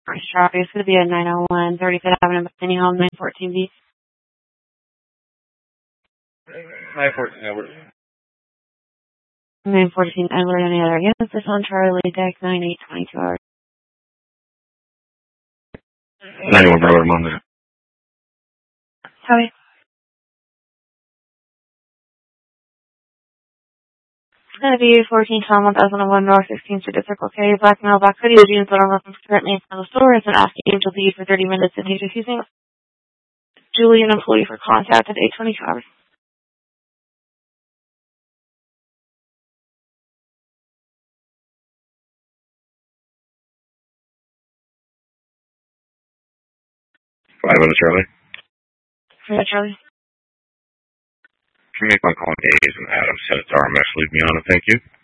First traffic is going to be at 901 35th Avenue, Bethany Home, 914B. 914 Edward. 914 Edward, any other units? This on Charlie, deck 9822 hours. 91 Brother, I'm on there. Sorry. It's going to be 14 Tom 1001 North 16th Street, Circle K, black male, black hoodie. The units that are looking currently in the store has been asking him to leave for 30 minutes and he's refusing. Julie, an employee for contact at 822 hours. Five on Charlie. Yeah, Charlie. Can you make my call to A's and Adams? Send it to RMS. Leave me on it. Thank you.